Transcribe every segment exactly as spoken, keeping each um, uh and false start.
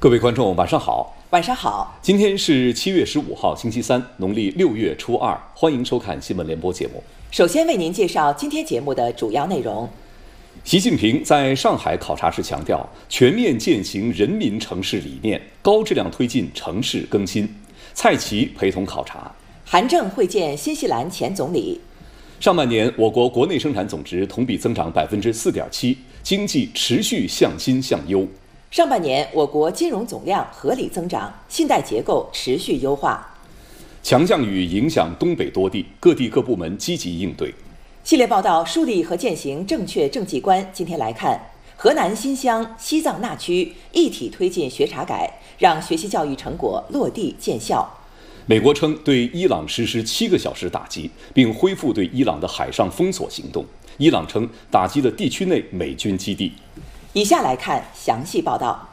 各位观众，晚上好。 晚上好。 今天是七月十五号，星期三，农历六月初二。欢迎收看新闻联播节目。 首先为您介绍今天节目的主要内容。 习近平在上海考察时强调，全面践行人民城市理念，高质量推进城市更新。蔡奇陪同考察。 韩正会见新西兰前总理。 上半年，我国国内生产总值同比增长百分之四点七，经济持续向新向优。 上半年，我国金融总量合理增长，信贷结构持续优化。 强降雨影响东北多地，各地各部门积极应对。 系列报道树立和践行正确政绩观。今天来看，河南新乡、西藏那区一体推进学查改，让学习教育成果落地见效。 美国称对伊朗实施七个小时打击，并恢复对伊朗的海上封锁行动。伊朗称打击了地区内美军基地。 以下来看详细报道。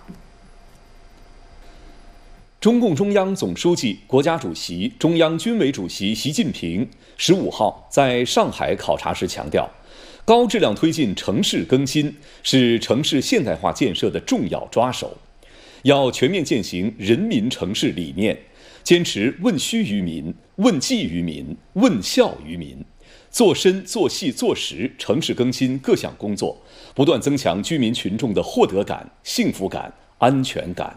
中共中央总书记、国家主席、中央军委主席习近平十五号在上海考察时强调，高质量推进城市更新是城市现代化建设的重要抓手，要全面践行人民城市理念，坚持问需于民、问计于民、问效于民，做深做细做实城市更新各项工作，不断增强居民群众的获得感、幸福感、安全感。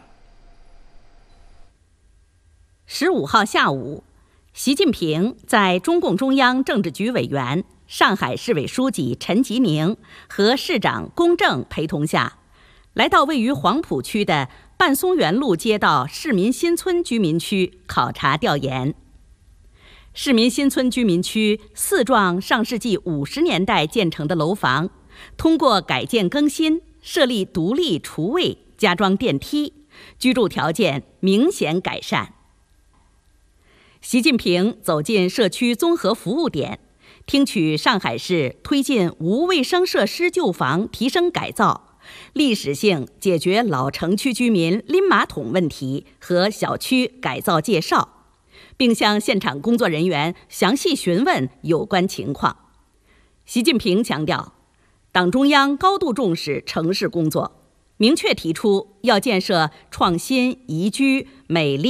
十五号下午，习近平在中共中央政治局委员、上海市委书记陈吉宁和市长龚正陪同下，来到位于黄浦区的半松园路街道市民新村居民区考察调研。市民新村居民区四幢上世纪五十年代建成的楼房，通过改建更新，设立独立厨卫，加装电梯，居住条件明显改善。习近平走进社区综合服务点，听取上海市推进无卫生设施旧房提升改造，历史性解决老城区居民拎马桶问题和小区改造介绍，并向现场工作人员详细询问有关情况。习近平强调，党中央高度重视城市工作，明确提出要建设创新、宜居、美丽